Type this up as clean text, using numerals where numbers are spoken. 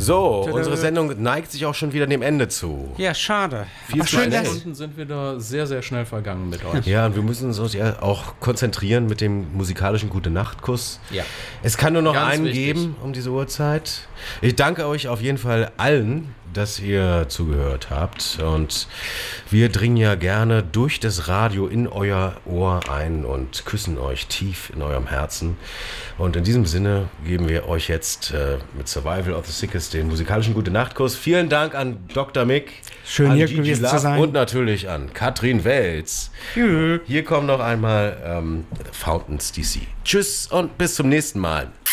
So, unsere Sendung neigt sich auch schon wieder dem Ende zu. Ja, schade. Viel zu schnell. Stunden sind wieder sehr, sehr schnell vergangen mit euch. Ja, und wir müssen uns ja auch konzentrieren mit dem musikalischen Gute-Nacht-Kuss. Ja. Es kann nur noch Ganz einen wichtig. geben um diese Uhrzeit. Ich danke euch auf jeden Fall allen, dass ihr zugehört habt. Und wir dringen ja gerne durch das Radio in euer Ohr ein und küssen euch tief in eurem Herzen. Und in diesem Sinne geben wir euch jetzt mit Survival of the Sickest den musikalischen Gute-Nacht-Kuss. Vielen Dank an Dr. Mick, Schön, an hier Gigi gewesen zu Love sein. und natürlich an Katrin Welz. Hier kommt noch einmal Fountains DC. Tschüss und bis zum nächsten Mal.